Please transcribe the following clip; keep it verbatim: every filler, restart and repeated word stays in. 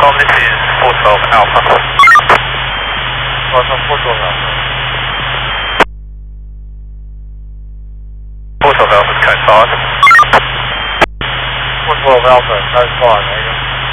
Tom, this is four twelve Alpha. four twelve Alpha. four twelve Alpha, code five. four twelve Alpha, code five, there you go.